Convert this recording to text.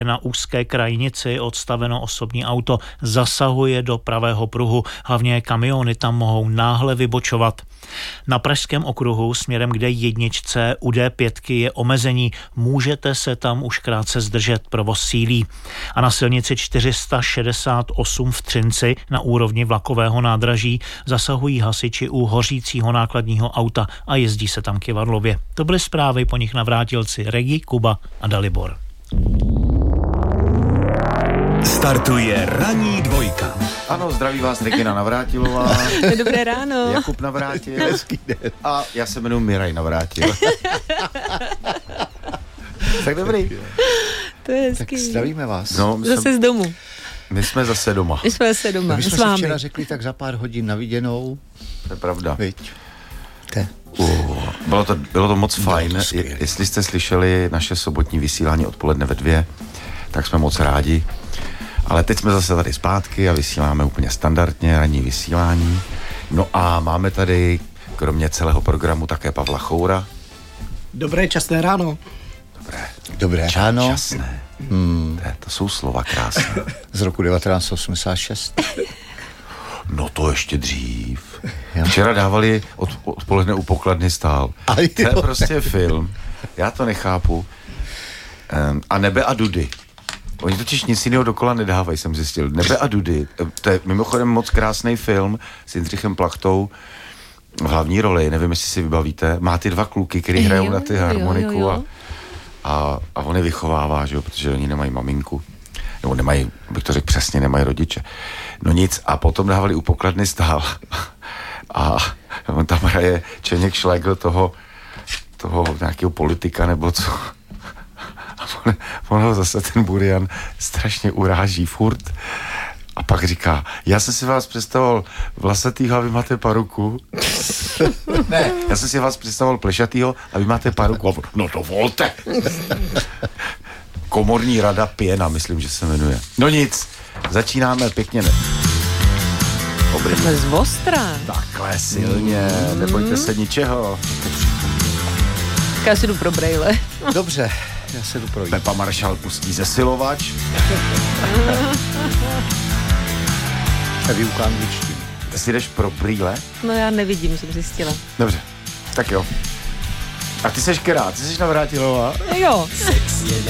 Na úzké krajnici odstaveno osobní auto zasahuje do pravého pruhu, hlavně kamiony tam mohou náhle vybočovat. Na Pražském okruhu směrem k D1 u D5 je omezení, můžete se tam už krátce zdržet, provoz sílí. A na silnici 468 v Třinci na úrovni vlakového nádraží zasahují hasiči u hořícího nákladního auta a jezdí se tam kyvadlově. To byly zprávy, po nich navrátilci Regi, Kuba a Dalibor. Startuje ranní dvojka. Ano, zdraví vás Regina Navrátilová. Dobré ráno. Jakub Navrátil. A já se jmenuji Miraj Navrátil. Tak dobrý. To je hezký. Tak zdravíme vás. No, Zase z domu. My jsme zase doma. My jsme zase doma. My S jsme si vámi. včera řekli tak za pár hodin na viděnou. To je pravda. Viď? Bylo to moc fajn. skvělé. Jestli jste slyšeli naše sobotní vysílání odpoledne ve 2, tak jsme moc rádi. Ale teď jsme zase tady zpátky a vysíláme úplně standardně ranní vysílání. No a máme tady kromě celého programu také Pavla Choura. Dobré časné ráno. Dobré ráno. Časné. To jsou slova krásné. Z roku 1986. No to ještě dřív. Včera dávali odpoledne u pokladny stál. To je prostě film. Já to nechápu. A Nebe a Dudy. Oni totiž nic jiného dokola nedávají, jsem zjistil. Nebe a Dudy. To je mimochodem moc krásný film s Jindřichem Plachtou v hlavní roli. Nevím, jestli si vybavíte. Má ty dva kluky, který hrajou na ty harmoniku jo. A on je vychovává, že jo, protože oni nemají maminku. Nebo nemají, bych to řekl přesně, nemají rodiče. No nic, a potom dávali u pokladny stál. A on tam hraje Čeněk Šlegl toho nějakého politika, nebo co. A on ho zase ten Burian strašně uráží furt. A pak říká, já jsem si vás představoval vlasatýho a vy máte paruku. Ne, já jsem si vás představoval plešatýho a vy máte paruku. A no to volte. Komorní rada Pěna, myslím, že se jmenuje. No nic, začínáme pěkně. Dobrý. Takhle z ostra. Takhle silně, nebojte se ničeho. Tak já si jdu pro brejle. Dobře, já se jdu projít. Pepa Maršal pustí zesilovač. A výuka angličtiny. Ty si jdeš pro brýle? No já nevidím, jsem zjistila. Dobře, tak jo. A ty seš která? Ty seš Navrátilová? Jo. Sex je